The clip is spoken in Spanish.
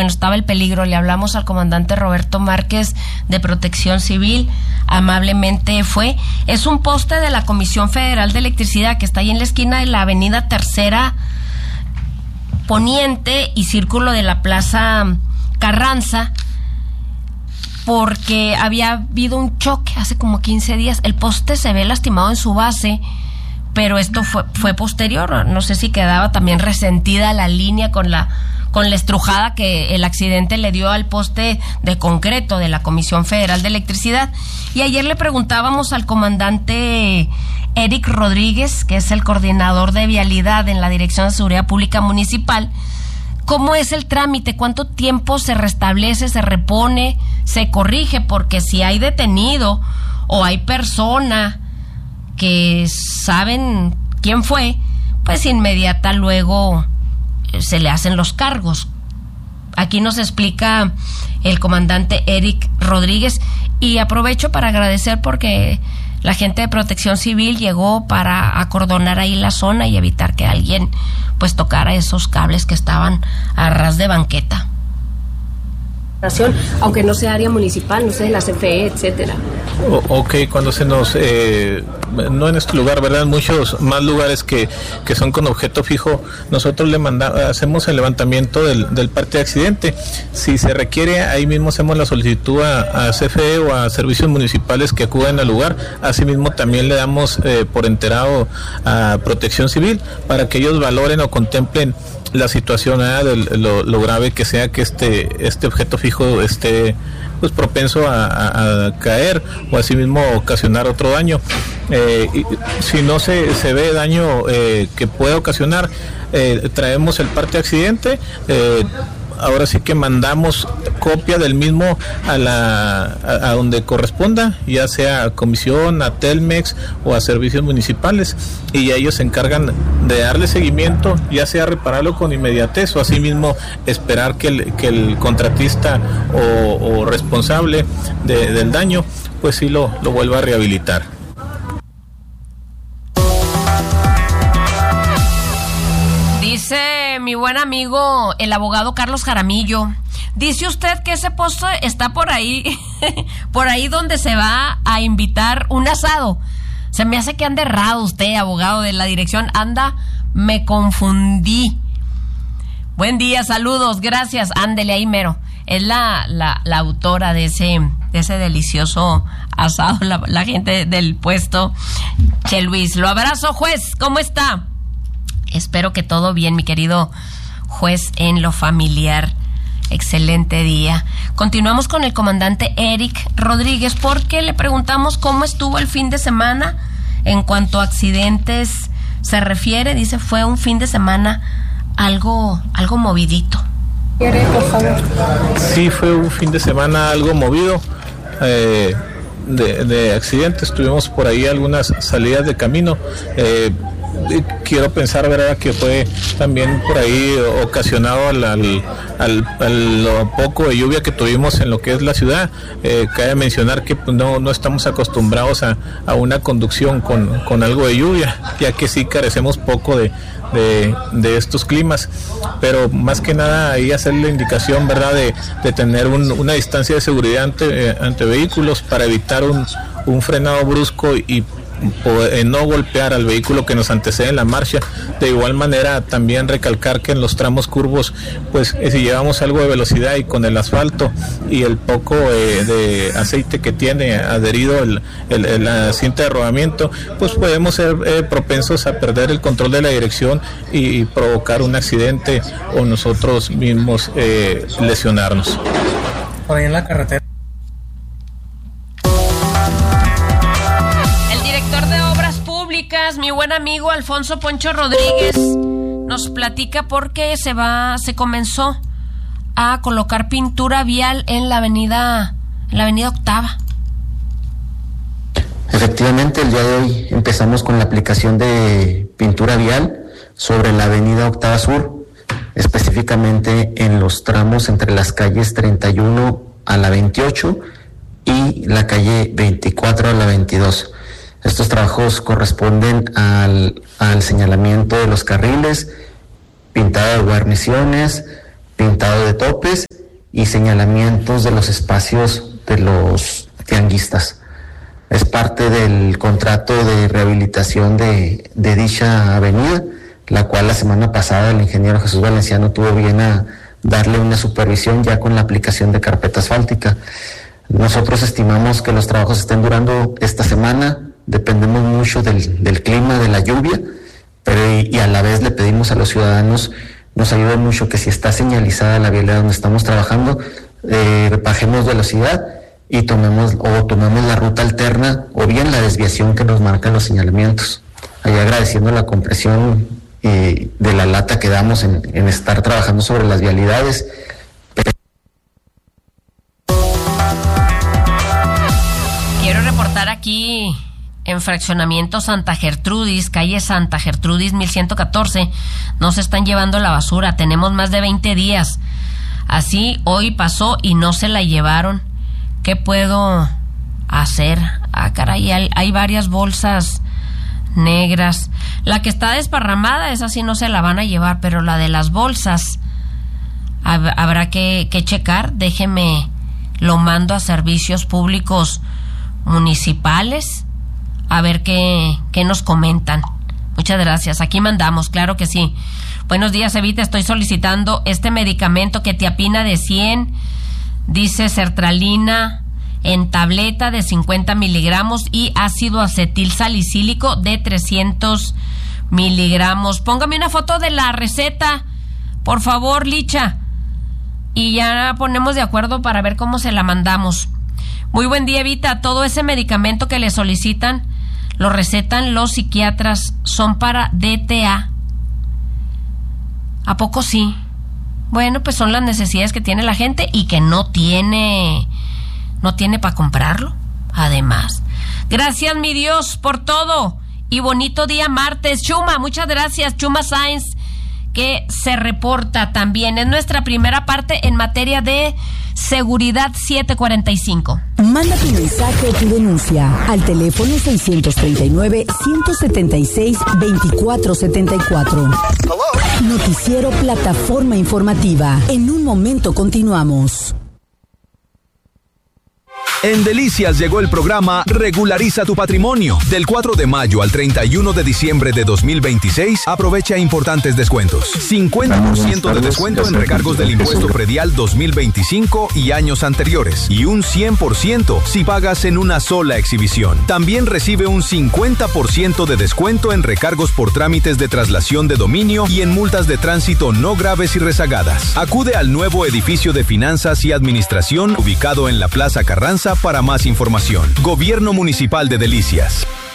bueno, estaba el peligro. Le hablamos al comandante Roberto Márquez de Protección Civil, amablemente fue. Es un poste de la Comisión Federal de Electricidad que está ahí en la esquina de la avenida Tercera Poniente y Círculo de la Plaza Carranza, porque había habido un choque hace como 15 días. El poste se ve lastimado en su base, pero esto fue posterior. No sé si quedaba también resentida la línea con la estrujada que el accidente le dio al poste de concreto de la Comisión Federal de Electricidad. Y ayer le preguntábamos al comandante Eric Rodríguez, que es el coordinador de vialidad en la Dirección de Seguridad Pública Municipal, ¿cómo es el trámite? ¿Cuánto tiempo se restablece, se repone, se corrige? Porque si hay detenido o hay persona que saben quién fue, pues inmediata luego se le hacen los cargos. Aquí nos explica el comandante Eric Rodríguez, y aprovecho para agradecer porque la gente de Protección Civil llegó para acordonar ahí la zona y evitar que alguien pues tocara esos cables que estaban a ras de banqueta. Aunque no sea área municipal, no sé, la CFE, etcétera. Ok, cuando se nos, no en este lugar, ¿verdad? Muchos más lugares que son con objeto fijo, nosotros hacemos el levantamiento del parte de accidente. Si se requiere, ahí mismo hacemos la solicitud a CFE o a servicios municipales que acudan al lugar. Asimismo, también le damos por enterado a Protección Civil para que ellos valoren o contemplen la situación de lo grave que sea que este objeto fijo esté pues propenso a caer o asimismo ocasionar otro daño. Y si no se ve daño que pueda ocasionar, traemos el parte de accidente. Ahora sí que mandamos copia del mismo a donde corresponda, ya sea a comisión, a Telmex o a servicios municipales, y ellos se encargan de darle seguimiento, ya sea repararlo con inmediatez o asimismo esperar que el contratista o responsable del daño pues sí lo vuelva a rehabilitar. Dice mi buen amigo, el abogado Carlos Jaramillo, dice usted que ese posto está por ahí, por ahí donde se va a invitar un asado. Se me hace que anda errado usted, abogado de la dirección. Me confundí. Buen día, saludos, gracias. Ándele ahí mero. Es la autora de ese delicioso asado, la gente del puesto Che Luis. Lo abrazo, juez, ¿cómo está? Espero que todo bien, mi querido juez, en lo familiar. Excelente día. Continuamos con el comandante Eric Rodríguez porque le preguntamos cómo estuvo el fin de semana en cuanto a accidentes se refiere. Dice, fue un fin de semana algo movidito. Por favor. Sí, fue un fin de semana algo movido de accidentes. Tuvimos por ahí algunas salidas de camino. Quiero pensar, ¿verdad?, que fue también por ahí ocasionado al lo poco de lluvia que tuvimos en lo que es la ciudad. Cabe mencionar que pues, no estamos acostumbrados a una conducción con algo de lluvia, ya que sí carecemos poco de estos climas, pero más que nada ahí hacer la indicación, ¿verdad?, de tener una distancia de seguridad ante vehículos para evitar un frenado brusco y no golpear al vehículo que nos antecede en la marcha. De igual manera también recalcar que en los tramos curvos pues si llevamos algo de velocidad y con el asfalto y el poco de aceite que tiene adherido la cinta de rodamiento, pues podemos ser propensos a perder el control de la dirección y provocar un accidente o nosotros mismos lesionarnos. Por ahí en la carretera. Mi buen amigo Alfonso Poncho Rodríguez nos platica por qué se comenzó a colocar pintura vial en la avenida Octava. Efectivamente, el día de hoy empezamos con la aplicación de pintura vial sobre la avenida Octava Sur, específicamente en los tramos entre las calles 31 a la 28 y la calle 24 a la 22. Estos trabajos corresponden al señalamiento de los carriles, pintada de guarniciones, pintado de topes y señalamientos de los espacios de los tianguistas. Es parte del contrato de rehabilitación de dicha avenida, la cual la semana pasada el ingeniero Jesús Valenciano tuvo bien a darle una supervisión ya con la aplicación de carpeta asfáltica. Nosotros estimamos que los trabajos estén durando esta semana, dependemos mucho del clima, de la lluvia, pero y a la vez le pedimos a los ciudadanos, nos ayuda mucho que si está señalizada la vialidad donde estamos trabajando, bajemos velocidad y tomemos la ruta alterna o bien la desviación que nos marcan los señalamientos. Ahí agradeciendo la comprensión de la lata que damos en estar trabajando sobre las vialidades. Quiero reportar aquí en fraccionamiento Santa Gertrudis, calle Santa Gertrudis 1114, no se están llevando la basura, tenemos más de 20 días. Así hoy pasó y no se la llevaron. ¿Qué puedo hacer? Ah, caray, hay varias bolsas negras. La que está desparramada, esa sí no se la van a llevar, pero la de las bolsas habrá que checar. Déjeme, lo mando a servicios públicos municipales a ver qué nos comentan. Muchas gracias, aquí mandamos, claro que sí. Buenos días, Evita, estoy solicitando este medicamento Quetiapina de 100, dice sertralina en tableta de 50 miligramos y ácido acetil salicílico de 300 miligramos. Póngame una foto de la receta, por favor, Licha, y ya ponemos de acuerdo para ver cómo se la mandamos. Muy buen día, Evita. Todo ese medicamento que le solicitan lo recetan los psiquiatras, son para DTA. ¿A poco sí? Bueno, pues son las necesidades que tiene la gente y que no tiene para comprarlo. Además, gracias, mi Dios, por todo y bonito día martes. Chuma, muchas gracias, Chuma Sainz, que se reporta también en nuestra primera parte en materia de seguridad 745. Manda tu mensaje o tu denuncia al teléfono 639-176-2474. Noticiero Plataforma Informativa. En un momento continuamos. En Delicias llegó el programa Regulariza tu Patrimonio. Del 4 de mayo al 31 de diciembre de 2026, aprovecha importantes descuentos. 50% de descuento en recargos del impuesto predial 2025 y años anteriores. Y un 100% si pagas en una sola exhibición. También recibe un 50% de descuento en recargos por trámites de traslación de dominio y en multas de tránsito no graves y rezagadas. Acude al nuevo edificio de Finanzas y Administración ubicado en la Plaza Carranza para más información. Gobierno Municipal de Delicias.